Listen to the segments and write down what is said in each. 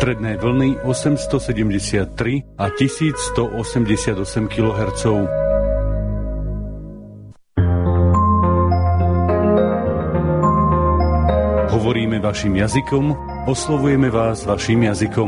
Stredné vlny 873 a 1188 kHz. Hovoríme vašim jazykom, oslovujeme vás vašim jazykom.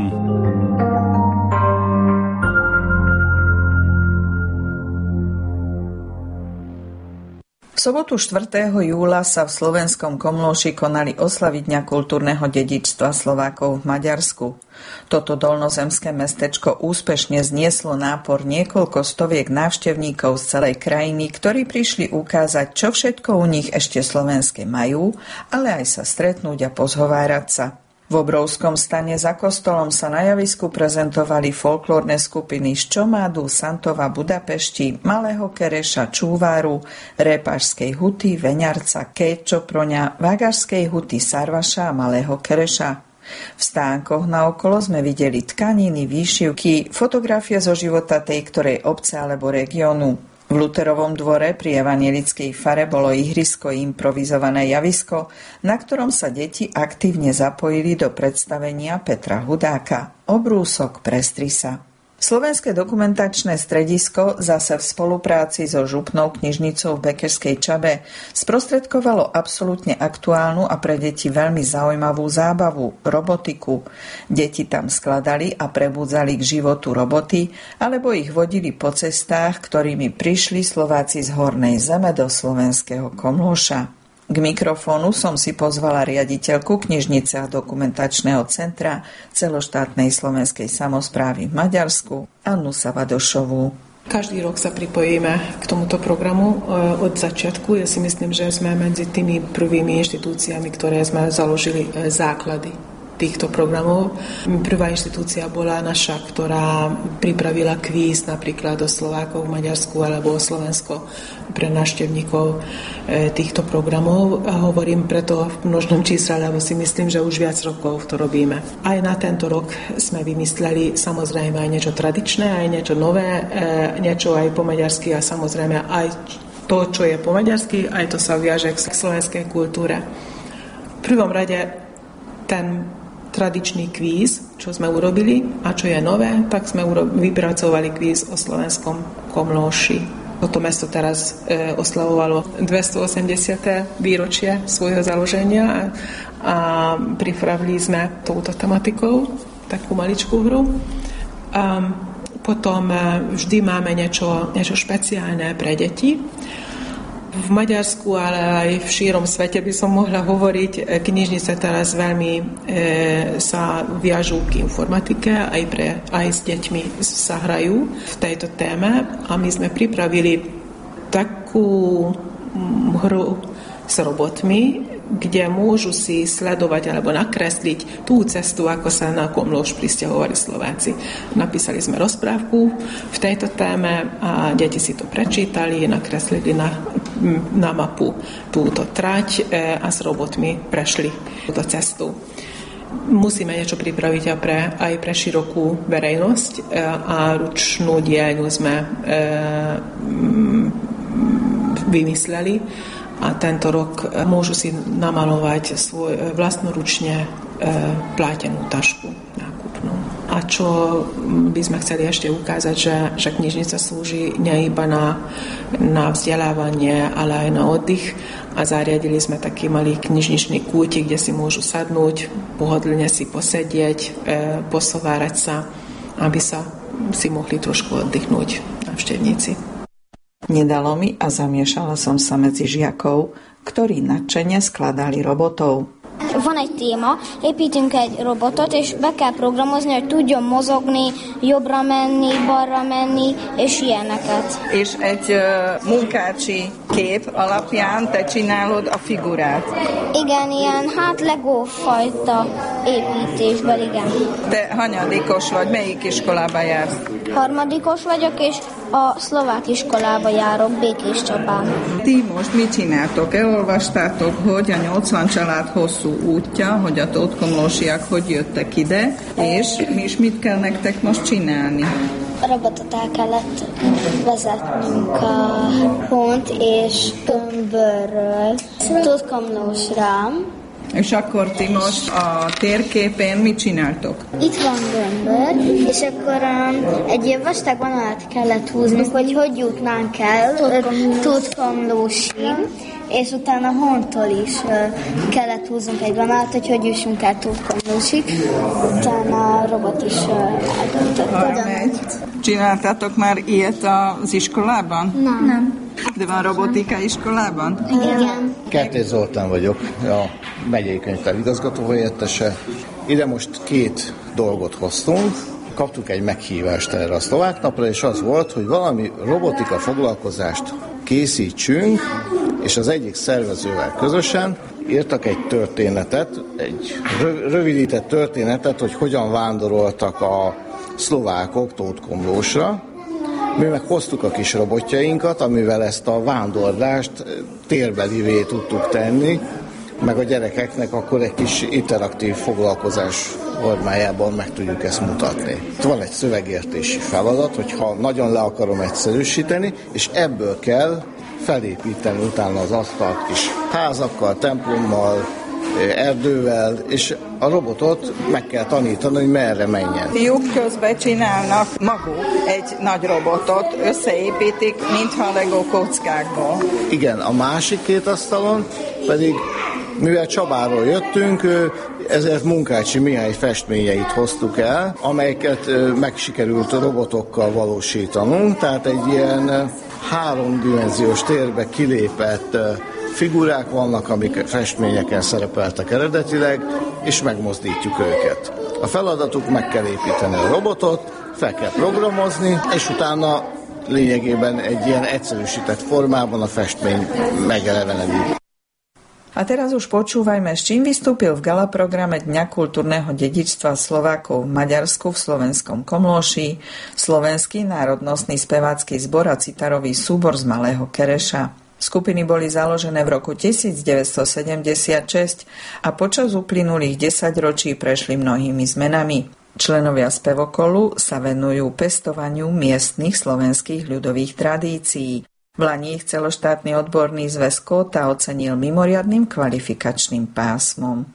V sobotu 4. júla sa v slovenskom Komlóši konali oslavy Dňa kultúrneho dedičstva Slovákov v Maďarsku. Toto dolnozemské mestečko úspešne znieslo nápor niekoľko stoviek návštevníkov z celej krajiny, ktorí prišli ukázať, čo všetko u nich ešte slovenské majú, ale aj sa stretnúť a pozhovárať sa. V obrovskom stane za kostolom sa na javisku prezentovali folklórne skupiny z Čomádu, Santova, Budapešti, Malého Kereša, Čúváru, Répašskej Huty, Veňarca, Kéčoproňa, Vágašskej Huty, Sarvaša a Malého Kereša. V stánkoch naokolo sme videli tkaniny, výšivky, fotografie zo života tej ktorej obce alebo regiónu. V Luterovom dvore pri evanjelickej fare bolo ihrisko improvizované javisko, na ktorom sa deti aktívne zapojili do predstavenia Petra Hudáka Obrúsok prestri sa. Slovenské dokumentačné stredisko zase v spolupráci so župnou knižnicou v Bekerskej Čabe sprostredkovalo absolútne aktuálnu a pre deti veľmi zaujímavú zábavu, robotiku. Deti tam skladali a prebudzali k životu roboty, alebo ich vodili po cestách, ktorými prišli Slováci z Hornej Zeme do slovenského Komlóša. K mikrofónu som si pozvala riaditeľku knižnice a dokumentačného centra celoštátnej slovenskej samosprávy v Maďarsku, Annu Savadošovú. Každý rok sa pripojíme k tomuto programu od začiatku. Ja si myslím, že sme medzi tými prvými inštitúciami, ktoré sme založili základy týchto programov. Prvá inštitúcia bola naša, ktorá pripravila kvíz napríklad o Slovákov v Maďarsku alebo o Slovensko pre návštevníkov týchto programov. A hovorím preto v množnom čísle, lebo si myslím, že už viac rokov to robíme. Aj na tento rok sme vymysleli samozrejme aj niečo tradičné, aj niečo nové, niečo aj po maďarsky a samozrejme aj to, čo je po maďarsky, aj to sa viaže k slovenskej kultúre. V prvom rade ten tradičný kvíz, čo sme urobili a čo je nové, tak sme vypracovali kvíz o slovenskom Komlóši. Toto mesto teraz oslavovalo 280. výročie svojho založenia a pripravili sme touto tematikou takú maličkú hru. A potom vždy máme niečo špeciálne pre deti. V Maďarsku, ale aj v šírom svete by som mohla hovoriť, knižnice teraz veľmi sa viažú k informatike, aj s deťmi sa hrajú v tejto téme a my sme pripravili takú hru s robotmi, kde môžu si sledovať alebo nakresliť tú cestu, ako sa na Komlóš prisťahovali Slováci. Napísali sme rozprávku v tejto téme a deti si to prečítali, nakreslili na mapu túto trať a s robotmi prešli túto cestu. Musíme niečo pripraviť aj pre širokú verejnosť a ručnú dielňu sme vymysleli. A tento rok môžu si namalovať svoj vlastnoručne plátenú tašku nákupnú. A čo by sme chceli ešte ukázať, že knižnica slúži nie iba na vzdelávanie, ale aj na oddych. A zariadili sme taký malý knižničný kútik, kde si môžu sadnúť, pohodlne si posedieť, posovárať sa, aby sa si mohli trošku oddychnúť návštevníci. Nedalo mi a zamiešala som sa medzi žiakov, ktorí nadšene skladali robotov. Van egy téma, építünk egy robotot, és be kell programozni, hogy tudjon mozogni, jobbra menni, balra menni, és ilyeneket. És egy munkácsi kép alapján te csinálod a figurát. Igen, ilyen Lego fajta építésben, igen. Te hanyadikos vagy, melyik iskolába jársz? Harmadikos vagyok, és a szlovák iskolába járok Békéscsabán. Ti most mit csináltok? Elolvastátok, hogy a 80 család hosszú útja, hogy a tótkomlósiak hogy jöttek ide, és mit kell nektek most csinálni? A robotot el kellett vezetnünk a Hont és Tömbörről Tótkomlósra, És akkor ti most a térképen mit csináltok? Itt van gömbör, és akkor egy ilyen vastag vonalat kellett húznunk, hogy jutnánk el Tudkomlósig, és utána Hontól is kellett húznunk egy vonalat, hogy jussunk el Tudkomlósig. Utána a robot is eldöntött. Csináltátok már ilyet az iskolában? Nem. De van robotika iskolában? Igen. Kertész Zoltán vagyok, a megyei könyvtár igazgatóhelyettese. Ide most 2 dolgot hoztunk. Kaptuk egy meghívást erre a szlovák napra, és az volt, hogy valami robotika foglalkozást készítsünk, és az egyik szervezővel közösen írtak egy történetet, egy rövidített történetet, hogy hogyan vándoroltak a szlovákok Tótkomlósra. Mi meg hoztuk a kis robotjainkat, amivel ezt a vándorlást térbelivé tudtuk tenni, meg a gyerekeknek akkor egy kis interaktív foglalkozás formájában meg tudjuk ezt mutatni. Van egy szövegértési feladat, hogyha nagyon le akarom egyszerűsíteni, és ebből kell felépíteni utána az asztalt kis házakkal, templommal, erdővel, és a robotot meg kell tanítani, hogy merre menjen. Fiúk közben csinálnak maguk egy nagy robotot, összeépítik, mintha Lego kockákból. Igen, a másik 2 asztalon pedig, mivel Csabáról jöttünk, ezért Munkácsi Mihály festményeit hoztuk el, amelyeket megsikerült robotokkal valósítanunk, tehát egy ilyen 3-dimenziós térbe kilépett figurák vannak, amik festményeken szerepeltek eredetileg, és megmozdítjuk őket. A feladatuk, meg kell építeni a robotot, fel kell programozni, és utána lényegében egy ilyen egyszerűsített formában a festmény megelevenedik. A teraz už počúvajme, s čím vystúpil v gala programe Dňa kultúrneho dedičstva Slovákov v Maďarsku v slovenskom Komlóši slovenský národnostný spevácky zbor a citarový súbor z Malého Kereša. Skupiny boli založené v roku 1976 a počas uplynulých 10 ročí prešli mnohými zmenami. Členovia spevokolu sa venujú pestovaniu miestnych slovenských ľudových tradícií. V lani ich celoštátny odborný zväz Kóta ocenil mimoriadnym kvalifikačným pásmom.